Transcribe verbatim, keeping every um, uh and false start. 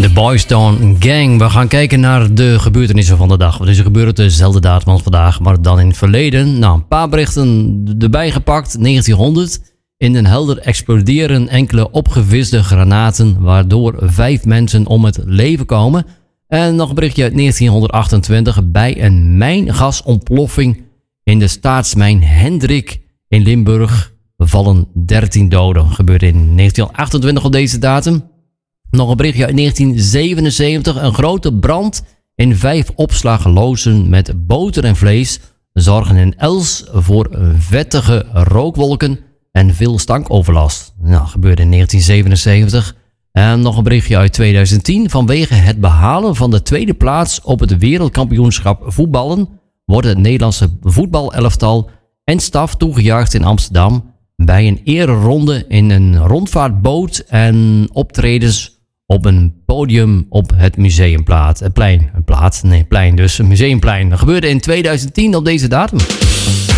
De Boys Town Gang. We gaan kijken naar de gebeurtenissen van de dag. Wat is er gebeurd dezelfde datum als vandaag, maar dan in het verleden? Nou, een paar berichten erbij gepakt. negentienhonderd. In Den Helder exploderen enkele opgeviste granaten, waardoor vijf mensen om het leven komen. En nog een berichtje uit negentienhonderdachtentwintig. Bij een mijngasontploffing in de staatsmijn Hendrik in Limburg vallen dertien doden. Gebeurde in negentienhonderdachtentwintig op deze datum. Nog een berichtje uit negentien zevenenzeventig. Een grote brand in vijf opslaglozen met boter en vlees zorgen in Els voor vettige rookwolken en veel stankoverlast. Nou, gebeurde in negentien zevenenzeventig. En nog een berichtje uit tweeduizend tien. Vanwege het behalen van de tweede plaats op het wereldkampioenschap voetballen wordt het Nederlandse voetbalelftal en staf toegejuicht in Amsterdam bij een ereronde in een rondvaartboot en optredens op een podium op het Museumplein. Het plein, een plaats, nee, plein dus, een museumplein. Dat gebeurde in tweeduizend tien op deze datum.